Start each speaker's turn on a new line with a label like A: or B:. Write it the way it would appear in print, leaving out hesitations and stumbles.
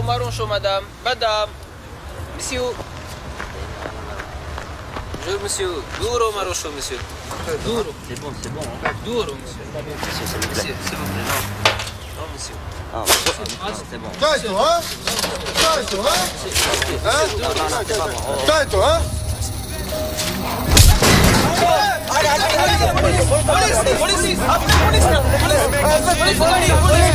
A: marron chaud, madame. Madame. Monsieur. Bonjour, monsieur. Duro marron chaud, monsieur. Duro.
B: C'est bon, hein.
A: Duro, monsieur.
B: Monsieur, s'il vous plaît.
A: S'il vous plaît, non. Non, monsieur.
B: Ah, c'est bon.
C: Taito, hein? Taito, hein?
B: Non, c'est pas bon.
C: Taito, hein?
A: Police! Police! Police! Police! Police! Police! Police! Police! Police!